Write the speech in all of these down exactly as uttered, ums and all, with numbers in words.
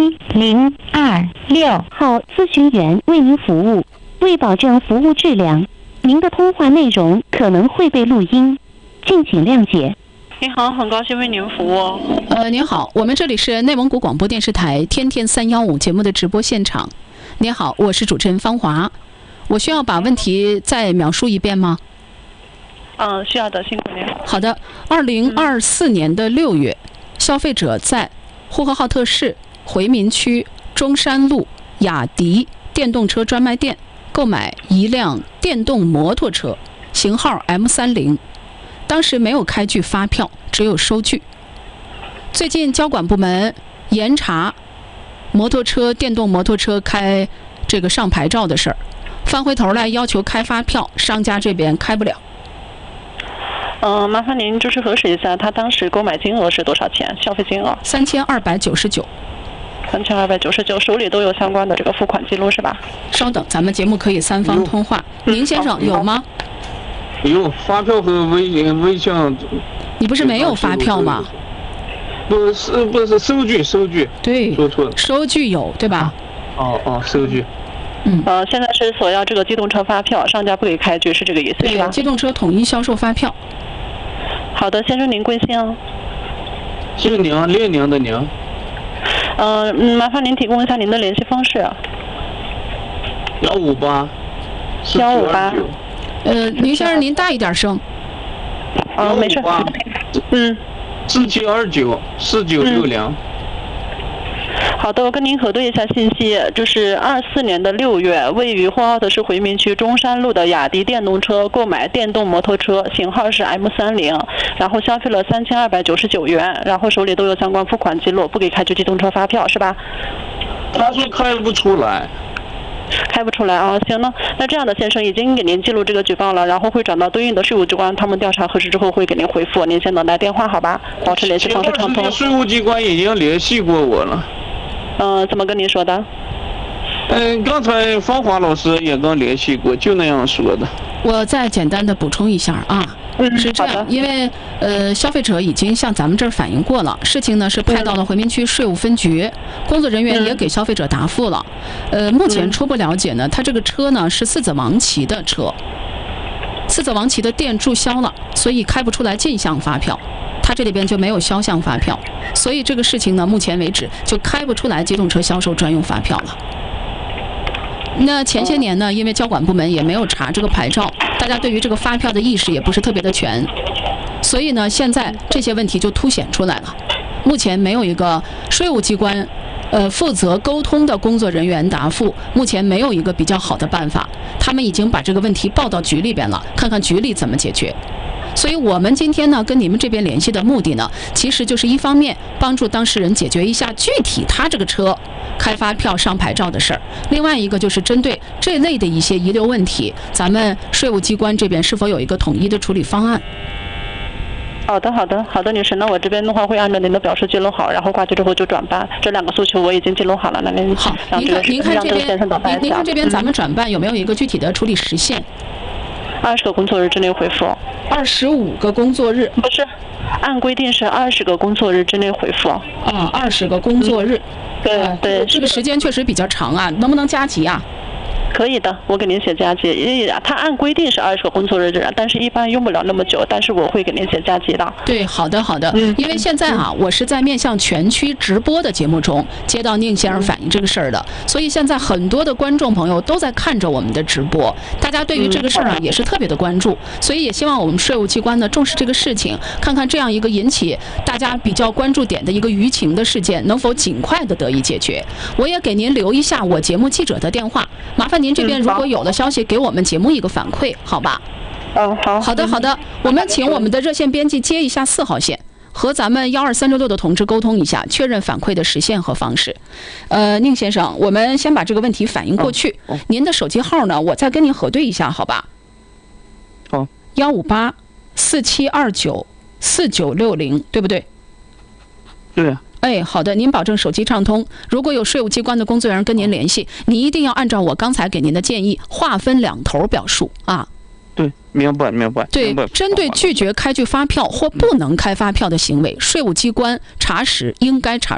一零二六号咨询员为您服务。为保证服务质量，您的通话内容可能会被录音，敬请谅解。 你好，很高兴为您服务。 呃，您好，我们这里是内蒙古广播电视台天天三幺五节目的直播现场。您好，我是主持人方华。我需要把问题再描述一遍吗？ 嗯，需要的，辛苦您。 好的，二零二四年的六月，消费者在呼和浩特市回民区中山路雅迪电动车专卖店购买一辆电动摩托车，型号 M 三十。当时没有开具发票，只有收据。最近交管部门严查摩托车、电动摩托车开这个上牌照的事儿，翻回头来要求开发票，商家这边开不了。 嗯、呃，麻烦您就是核实一下，他当时购买金额是多少钱？消费金额三千二百九十九。 三千二百九十九，手里都有相关的这个付款记录是吧？ 稍等，咱们节目可以三方通话。您先生有吗？ 有发票和微微信。 你不是没有发票吗？ 不是，不是收据，收据。 对， 说错了。 收据有对吧？ 哦哦，收据。 嗯。 呃，现在是索要这个机动车发票，商家不给开具，是这个意思是吧？ 对，机动车统一销售发票。 好的，先生您贵姓？ 姓宁，列宁的宁。 呃嗯，麻烦您提供一下您的联系方式。 幺五八。 幺五八。 呃，林先生，您大一点声。 啊，没事。嗯。 四七二九四九六零。 好的，我跟您核对一下信息，就是二四年的六月，位于呼和浩特市回民区中山路的雅迪电动车购买电动摩托车，型号是 M 三十，然后消费了三千二百九十九元，然后手里都有相关付款记录，不给开具机动车发票是吧？ 他说开不出来。 开不出来啊，行呢。那这样的先生已经给您记录这个举报了，然后会转到对应的税务机关，他们调查核实之后会给您回复，您先等待电话好吧？保持联系方式畅通。 税务机关已经联系过我了。 嗯、呃，怎么跟您说的？ 嗯，刚才芳华老师也刚联系过，就那样说的。 我再简单的补充一下啊。 嗯， 是这样，因为呃，消费者已经向咱们这儿反映过了，事情呢是派到了回民区税务分局，工作人员也给消费者答复了。呃，目前初步了解呢，他这个车呢是四子王旗的车，四子王旗的店注销了，所以开不出来进项发票，他这里边就没有销项发票，所以这个事情呢，目前为止就开不出来机动车销售专用发票了。那前些年呢，因为交管部门也没有查这个牌照，大家对于这个发票的意识也不是特别的全，所以呢，现在这些问题就凸显出来了。目前没有一个税务机关，呃，负责沟通的工作人员答复，目前没有一个比较好的办法。他们已经把这个问题报到局里边了，看看局里怎么解决。所以我们今天呢跟你们这边联系的目的呢，其实就是一方面帮助当事人解决一下具体他这个车开发票上牌照的事儿，另外一个就是针对这类的一些遗留问题，咱们税务机关这边是否有一个统一的处理方案。 好的，好的，好的，女士，那我这边的话会按照您的表述记录好，然后挂机之后就转办。这两个诉求我已经记录好了，那您好，您看，您看这边，您您看这边咱们转办有没有一个具体的处理时限？ 二十个工作日之内回复。 二十五个工作日？ 不是，按规定是二十个工作日之内回复。 啊，二十个工作日。 嗯、对、呃、对， 这个时间确实比较长啊，能不能加急啊？ 可以的，我给您写加急，因为它按规定是二十个工作日，但是一般用不了那么久，但是我会给您写加急的。 对，好的好的， 嗯， 因为现在啊，我是在面向全区直播的节目中接到宁先生反映这个事儿的，所以现在很多的观众朋友都在看着我们的直播，大家对于这个事儿啊也是特别的关注，所以也希望我们税务机关呢重视这个事情，看看这样一个引起大家比较关注点的一个舆情的事件能否尽快的得以解决。我也给您留一下我节目记者的电话，麻烦您这边如果有了消息，给我们节目一个反馈，好吧？ 嗯，好。 好的，好的，我们请我们的热线编辑接一下四号线，和咱们幺二三六六的同志沟通一下，确认反馈的时限和方式。呃，宁先生，我们先把这个问题反映过去。 哦哦、 您的手机号呢？我再跟您核对一下，好吧？ 好。 幺五八四七二九四九六零，对不对？ 对。 哎，好的，您保证手机畅通。如果有税务机关的工作人员跟您联系，你一定要按照我刚才给您的建议，划分两头表述啊。 对，明白明白。 对，针对拒绝开具发票或不能开发票的行为，税务机关查实应该查处。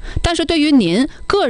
但是对于您个人